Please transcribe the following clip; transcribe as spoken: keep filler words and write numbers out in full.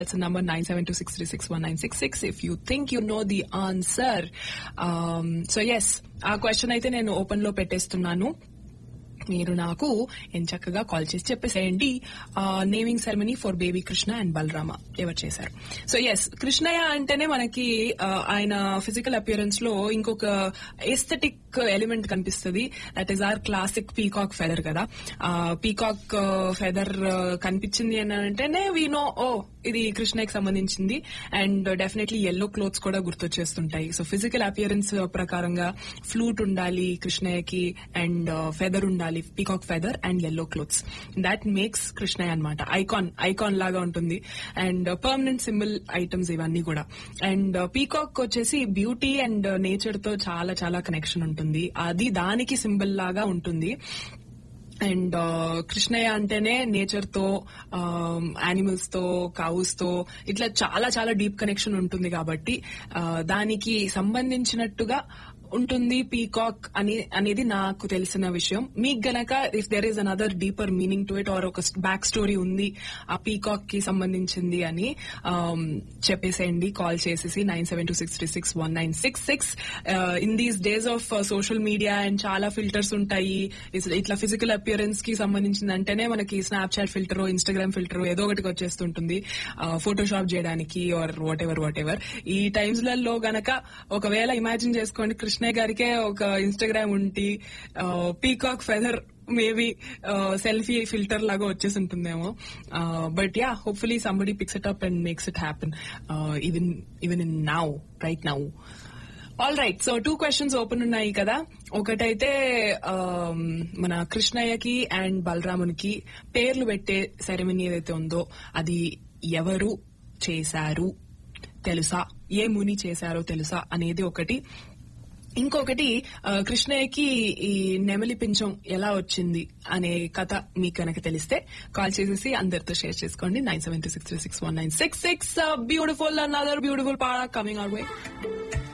That's the number nine seven two six three six one nine six six if you think you know the answer. Um, so yes, ఆ question అయితే నేను open లో పెట్టేస్తున్నాను. మీరు నాకు ఎంచక్కగా call చేసి చెప్పేసేయండి. Naming ceremony for baby Krishna and Balarama ఎవరు చేశారు? సో ఎస్, కృష్ణయ్య అంటేనే మనకి ఆయన ఫిజికల్ అపియరెన్స్ లో ఇంకొక ఎస్థెటిక్ ఎలిమెంట్ కనిపిస్తుంది. That is are classic peacock feather కదా. పీకాక్ ఫెదర్ కనిపించింది అని అంటేనే వీ నో ఓ ఇది కృష్ణయ్యకి సంబంధించింది. అండ్ డెఫినెట్లీ ఎల్లో క్లోత్స్ కూడా గుర్తొచ్చేస్తుంటాయి. సో ఫిజికల్ అపియరెన్స్ ప్రకారంగా ఫ్లూట్ ఉండాలి కృష్ణయ్యకి, అండ్ ఫెదర్ ఉండాలి, peacock feather and yellow clothes. That makes Krishnaiah అనమాట. ఐకాన్ ఐకాన్ లాగా ఉంటుంది. అండ్ పర్మనెంట్ సింబల్ ఐటమ్స్ ఇవన్నీ కూడా. అండ్ పీకాక్ వచ్చేసి బ్యూటీ అండ్ నేచర్ తో చాలా చాలా కనెక్షన్ ఉంటుంది. అది దానికి సింబల్ లాగా ఉంటుంది. అండ్ కృష్ణయ్య అంటేనే నేచర్ తో, యానిమల్స్ తో, కౌస్ తో ఇట్లా చాలా చాలా డీప్ కనెక్షన్ ఉంటుంది. కాబట్టి దానికి సంబంధించినట్టుగా ఉంటుంది పీకాక్ అని అనేది నాకు తెలిసిన విషయం. మీకు గనక if there is another deeper meaning to it or ఒక బ్యాక్ స్టోరీ ఉంది ఆ పీకాక్ కి సంబంధించింది అని చెప్పేసేయండి కాల్ చేసేసి nine seven two six three six one nine six six. In these days of social media and చాలా ఫిల్టర్స్ ఉంటాయి. ఇట్లా ఫిజికల్ అపియరెన్స్ కి సంబంధించింది అంటేనే మనకి స్నాప్చాట్ ఫిల్టర్, ఇన్స్టాగ్రామ్ ఫిల్టర్ ఏదో ఒకటి వచ్చేస్తుంటుంది ఫోటోషాప్ చేయడానికి are what ever what ever. ఈ టైమ్స్ లలో గనక ఒకవేళ ఇమాజిన్ చేసుకోండి కృష్ణ గారికే ఒక ఇన్స్టాగ్రామ్ ఉండి peacock feather maybe selfie filter లాగా వచ్చేసి ఉంటుందేమో. But yeah, hopefully somebody pics it up and makes it happen even even in now, right now. All right, so two questions open ఉన్నాయి కదా. ఒకటైతే మన కృష్ణయ్యకి అండ్ బలరామునికి పేర్లు పెట్టే సెరమనీ ఏదైతే ఉందో అది ఎవరు చేశారు తెలుసా, ఏ ముని చేశారో తెలుసా అనేది ఒకటి. ఇంకొకటి కృష్ణయ్యకి ఈ నెమలి పించం ఎలా వచ్చింది అనే కథ మీకు కనుక తెలిస్తే కాల్ చేసేసి అందరితో షేర్ చేసుకోండి. Nine seven two six three six one nine six six. Beautiful, another beautiful పాట కమింగ్ అవర్ వే.